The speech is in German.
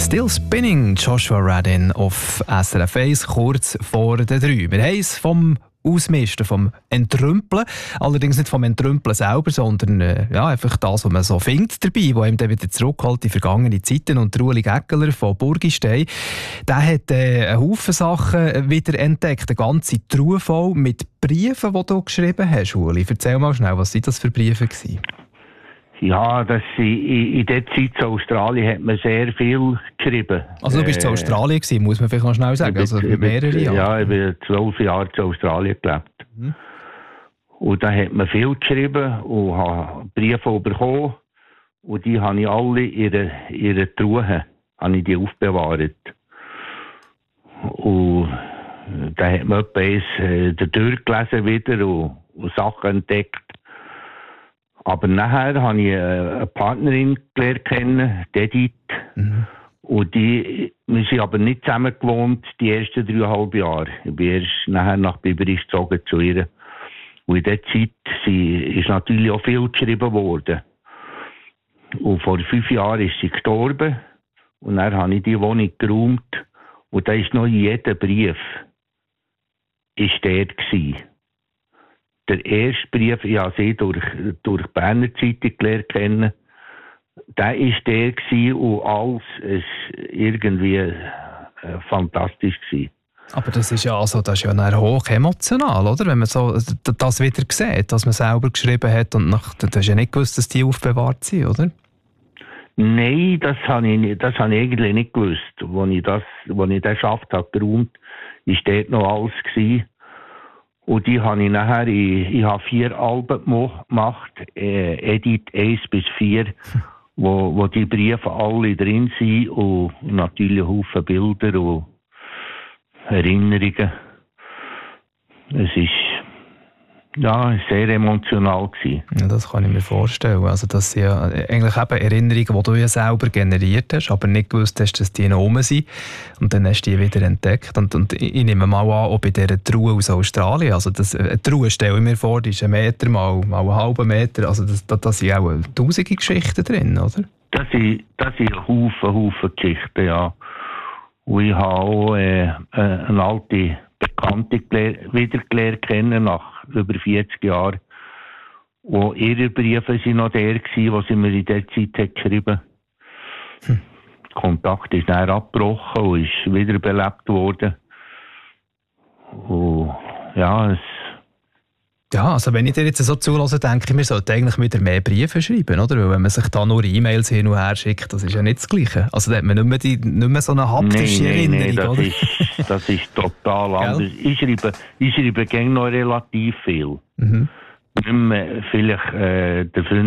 Still Spinning, Joshua Radin auf SRF 1, kurz vor der 3. Wir haben es vom Ausmisten, vom Entrümpeln. Allerdings nicht vom Entrümpeln selber, sondern einfach das, was man so findet dabei, was einem dann wieder zurückholt in vergangene Zeiten. Und Ueli Gäckeler von Burgistein, der hat einen Haufen Sachen wieder entdeckt, eine ganze Truhe voll mit Briefen, die du geschrieben hast, Ueli. Erzähl mal schnell, was sind das für Briefe gewesen? Ja, in der Zeit in Australien hat man sehr viel geschrieben. Also du bist in Australien gewesen, muss man vielleicht noch schnell sagen, also mehrere Jahre. Ja, ich habe 12 Jahre in Australien gelebt. Mhm. Und da hat man viel geschrieben und habe Briefe bekommen. Und die habe ich alle in ihrer Truhe aufbewahrt. Und da hat man etwas durchgelesen wieder und Sachen entdeckt. Aber nachher habe ich eine Partnerin gelernt kennen, Edith. Mhm. Und wir sind aber nicht zusammen gewohnt, die ersten 3,5 Jahre. Ich bin erst nachher nach Biberich gezogen zu ihr. Und in dieser Zeit ist natürlich auch viel geschrieben worden. Und vor 5 Jahren ist sie gestorben. Und dann habe ich die Wohnung geräumt. Und da ist noch jeder Brief ist dort gewesen. Der erste Brief, ich habe sie durch die Berner Zeitung gelernt kennen, der war der gewesen und alles ist irgendwie fantastisch gewesen. Aber das ist ja hoch emotional, oder? Wenn man so das wieder sieht, dass man selber geschrieben hat und du hast ja nicht gewusst, dass die aufbewahrt sind, oder? Nein, das habe ich eigentlich nicht gewusst. Als ich das geschafft habe, geräumt, war dort noch alles gewesen. Und die habe ich nachher, ich habe 4 Alben gemacht, Edit 1 bis 4, wo die Briefe alle drin sind und natürlich Haufen Bilder und Erinnerungen. Es ist sehr emotional gewesen. Ja, das kann ich mir vorstellen. Also das sind ja eigentlich eben Erinnerungen, die du ja selber generiert hast, aber nicht gewusst hast, dass die noch rum sind. Und dann hast du die wieder entdeckt. Und ich nehme mal an, auch bei dieser Truhe aus Australien, also eine Truhe stelle ich mir vor, die ist 1 Meter mal einen halben Meter, also da sind auch tausende Geschichten drin, oder? Das sind Haufen Geschichten, ja. Und ich habe auch eine alte Bekannte wieder gelernt kennen, nach über 40 Jahren. Und ihre Briefe waren noch der gewesen, was sie mir in der Zeit hat geschrieben. Der Kontakt ist dann abgebrochen und ist wiederbelebt worden. Und also wenn ich dir jetzt so zulasse, denke ich, wir sollten eigentlich wieder mehr Briefe schreiben, oder? Weil wenn man sich da nur E-Mails hin und her schickt, das ist ja nicht das Gleiche. Also da hat man nicht mehr so eine haptische Erinnerung, oder? Das ist total anders. Ich schreibe gerne noch relativ viel. Mhm. Nicht mehr vielleicht der